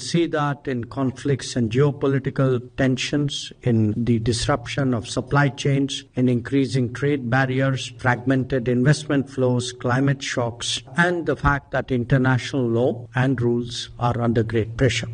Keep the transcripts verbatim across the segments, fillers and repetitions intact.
see that in conflicts and geopolitical tensions, in the disruption of supply chains, in increasing trade barriers, fragmented investment flows, climate shocks, and the fact that international law and rules are under great pressure.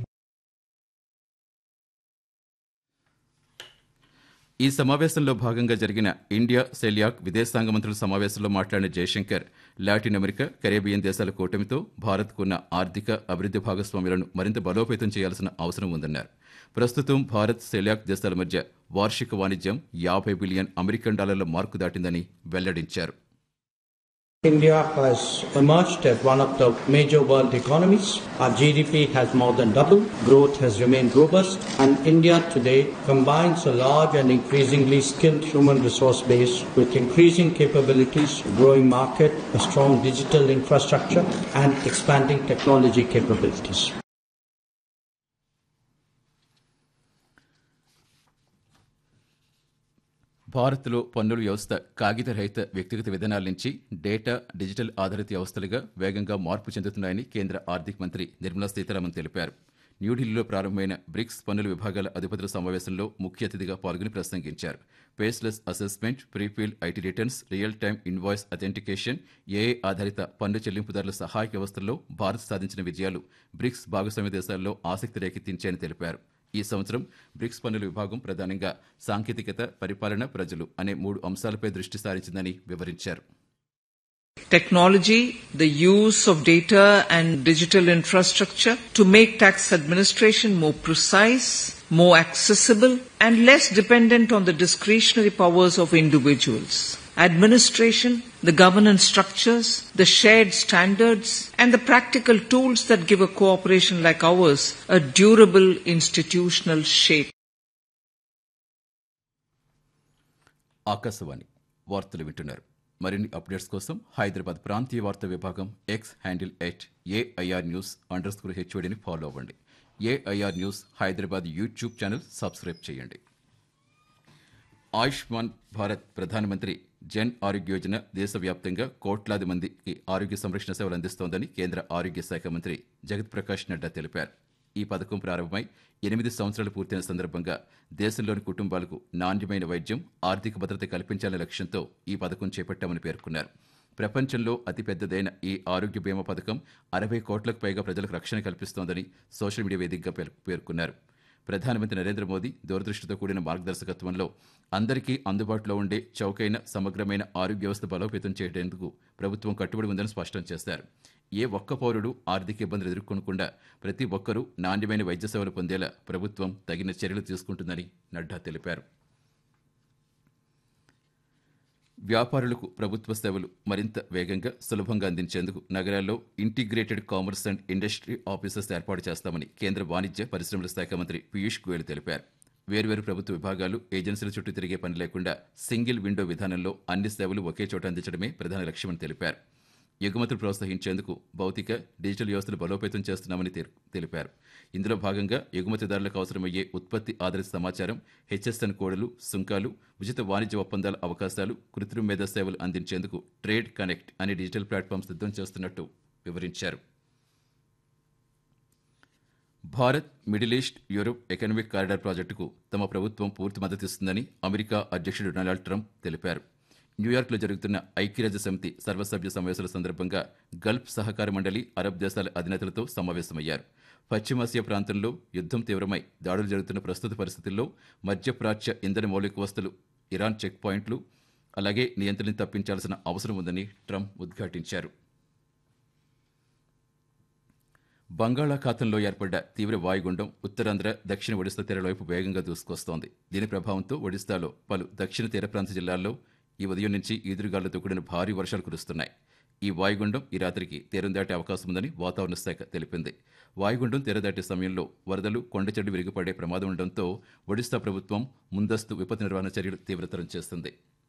ఈ సమావేశంలో భాగంగా జరిగిన India CELAC విదేశాంగ మంత్రుల సమావేశంలో మాట్లాడిన Jayashankar Latin America Caribbean దేశాల కూటమితో భారత్కున్న ఆర్థిక అభివృద్ధి భాగస్వామ్యాలను మరింత బలోపేతం చేయాల్సిన అవసరం ఉందన్నారు. ప్రస్తుతం భారత్ సెల్యాక్ దేశాల మధ్య వార్షిక వాణిజ్యం యాభై బిలియన్ అమెరికన్ డాలర్ల మార్కు దాటిందని వెల్లడించారు. India has emerged as one of the major world economies. Our G D P has more than doubled. Growth has remained robust. And India today combines a large and increasingly skilled human resource base with increasing capabilities, growing market, a strong digital infrastructure, and expanding technology capabilities. భారత్లో పన్నుల వ్యవస్థ కాగిత రహిత వ్యక్తిగత విధానాల నుంచి data digital ఆధారిత వ్యవస్థలుగా వేగంగా మార్పు చెందుతున్నాయని కేంద్ర ఆర్థిక మంత్రి నిర్మలా సీతారామన్ తెలిపారు. న్యూఢిల్లీలో ప్రారంభమైన బ్రిక్స్ పన్నుల విభాగాల అధిపతుల సమావేశంలో ముఖ్య అతిథిగా పాల్గొని ప్రసంగించారు. Faceless assessment, prefill IT returns, real time invoice authentication, AI ఆధారిత పన్ను చెల్లింపుదారుల సహాయక వ్యవస్థల్లో భారత్ సాధించిన విజయాలు బ్రిక్స్ భాగస్వామ్య దేశాల్లో ఆసక్తి రేకెత్తించాయని తెలిపారు. ఈ సంవత్సరం బ్రిక్స్ పన్నుల విభాగం ప్రధానంగా సాంకేతికత, పరిపాలన, ప్రజలు అనే మూడు అంశాలపై దృష్టి సారించిందని వివరించారు. Technology, the use of data and digital infrastructure to make tax administration more precise, more accessible, and less dependent on the discretionary powers of individuals. Administration, the governance structures, the shared standards, and the practical tools that give a cooperation like ours a durable institutional shape. Akashvani వార్తలు వింటున్నారు. మరిన్ని updates కోసం హైదరాబాద్ ప్రాంతీయ వార్తా విభాగం X handle at AIR news under score హెచ్ఓడిని follow అవ్వండి. AIR news Hyderabad YouTube channel subscribe చేయండి. ఆయుష్మాన్ భారత్ ప్రధానమంత్రి జన్ ఆరోగ్య యోజన దేశవ్యాప్తంగా కోట్లాది మందికి ఆరోగ్య సంరక్షణ సేవలు అందిస్తోందని కేంద్ర ఆరోగ్య శాఖ మంత్రి జగత్ ప్రకాష్ నడ్డా తెలిపారు. ఈ పథకం ప్రారంభమై ఎనిమిది సంవత్సరాలు పూర్తయిన సందర్భంగా దేశంలోని కుటుంబాలకు నాణ్యమైన వైద్యం, ఆర్థిక భద్రత కల్పించాలనే లక్ష్యంతో ఈ పథకం చేపట్టామని పేర్కొన్నారు. ప్రపంచంలో అతిపెద్దదైన ఈ ఆరోగ్య బీమా పథకం అరవై కోట్లకు పైగా ప్రజలకు రక్షణ కల్పిస్తోందని సోషల్ మీడియా వేదికగా పేర్కొన్నారు. ప్రధానమంత్రి నరేంద్ర మోదీ దూరదృష్టితో కూడిన మార్గదర్శకత్వంలో అందరికీ అందుబాటులో ఉండే చౌకైన సమగ్రమైన ఆరోగ్య వ్యవస్థ బలోపేతం చేయడానికి ప్రభుత్వం కట్టుబడి ఉందని స్పష్టం చేశారు. ఏ ఒక్క పౌరుడు ఆర్థిక ఇబ్బందులు ఎదుర్కొనకుండా ప్రతి ఒక్కరూ నాణ్యమైన వైద్య సేవలు పొందేలా ప్రభుత్వం తగిన చర్యలు తీసుకుంటుందని నడ్డా తెలిపారు. వ్యాపారులకు ప్రభుత్వ సేవలు మరింత వేగంగా, సులభంగా అందించేందుకు నగరాల్లో integrated commerce and industry offices ఏర్పాటు చేస్తామని కేంద్ర వాణిజ్య పరిశ్రమల శాఖ మంత్రి పీయూష్ గోయల్ తెలిపారు. వేర్వేరు ప్రభుత్వ విభాగాలు, ఏజెన్సీల చుట్టూ తిరిగే పని లేకుండా సింగిల్ విండో విధానంలో అన్ని సేవలు ఒకే చోట అందించడమే ప్రధాన లక్ష్యమని తెలిపారు. ఎగుమతులు ప్రోత్సహించేందుకు భౌతిక, డిజిటల్ వ్యవస్థలు బలోపేతం చేస్తున్నామని తెలిపారు. ఇందులో భాగంగా ఎగుమతిదారులకు అవసరమయ్యే ఉత్పత్తి ఆధారిత సమాచారం, హెచ్ఎస్ఎన్ కోడ్లు, సుంకాలు, ఉచిత వాణిజ్య ఒప్పందాల అవకాశాలు, కృత్రిమ మేధా సేవలు అందించేందుకు ట్రేడ్ కనెక్ట్ అనే డిజిటల్ ప్లాట్ఫామ్ సిద్ధం చేస్తున్నట్టు వివరించారు. Bharat middle east Europe economic corridor ప్రాజెక్టుకు తమ ప్రభుత్వం పూర్తి మద్దతిస్తుందని అమెరికా అధ్యక్షుడు డొనాల్డ్ ట్రంప్ తెలిపారు. న్యూయార్క్లో జరుగుతున్న ఐక్యరాజ్య సమితి సర్వసభ్య సమావేశాల సందర్భంగా గల్ఫ్ సహకార మండలి, అరబ్ దేశాల అధినేతలతో సమావేశమయ్యారు. పశ్చిమాసియా ప్రాంతంలో యుద్ధం తీవ్రమై దాడులు జరుగుతున్న ప్రస్తుత పరిస్థితుల్లో మధ్యప్రాచ్య ఇంధన మౌలిక వస్తువులు, ఇరాన్ చెక్ పాయింట్లు, అలాగే నియంత్రణ తప్పించాల్సిన అవసరం ఉందని ట్రంప్ ఉద్ఘాటించారు. బంగాళాఖాతంలో ఏర్పడ్డ తీవ్ర వాయుగుండం ఉత్తరాంధ్ర, దక్షిణ ఒడిశా తీరాల వైపు వేగంగా దూసుకొస్తోంది. దీని ప్రభావంతో ఒడిశాలో పలు దక్షిణ తీర ప్రాంత జిల్లాల్లో ఈ ఉదయం నుంచి ఈదురుగాలులతో కూడిన భారీ వర్షాలు కురుస్తున్నాయి. ఈ వాయుగుండం ఈ రాత్రికి తీరం దాటే అవకాశం ఉందని వాతావరణ శాఖ తెలిపింది. వాయుగుండం తీర దాటే సమయంలో వరదలు, కొండచెడ్లు విరిగిపడే ప్రమాదం ఉండడంతో ఒడిశా ప్రభుత్వం ముందస్తు విపత్తు నిర్వహణ చర్యలు తీవ్రతరం చేస్తుంది.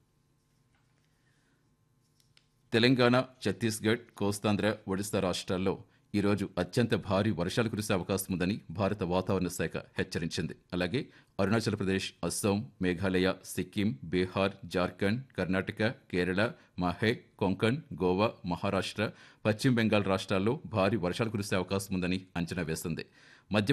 తెలంగాణ, ఛత్తీస్గఢ్, కోస్తాంధ్ర, ఒడిశా రాష్ట్రాల్లో ఈరోజు అత్యంత భారీ వర్షాలు కురిసే అవకాశం ఉందని భారత వాతావరణ శాఖ హెచ్చరించింది. అలాగే అరుణాచల్ ప్రదేశ్, అస్సాం, మేఘాలయ, సిక్కిం, బీహార్, జార్ఖండ్, కర్ణాటక, కేరళ, మాహే, కొంకణ్, గోవా, మహారాష్ట్ర, పశ్చిమ బెంగాల్ రాష్ట్రాల్లో భారీ వర్షాలు కురిసే అవకాశం ఉందని అంచనా వేసింది. మధ్య